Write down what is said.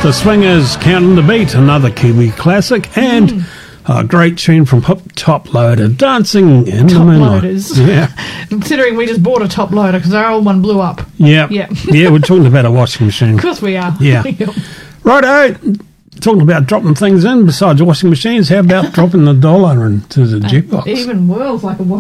The Swingers, Counting the Beat, another Kiwi classic, and a great tune from Top Loader, Dancing in the Moonlight. Loaders. Yeah. Considering we just bought a top loader because our old one blew up. Yeah. Yeah. Yeah, we're talking about a washing machine. Of course we are. Yeah. Righto. Talking about dropping things in besides washing machines, how about dropping the dollar into the jukebox? Even worlds like a washing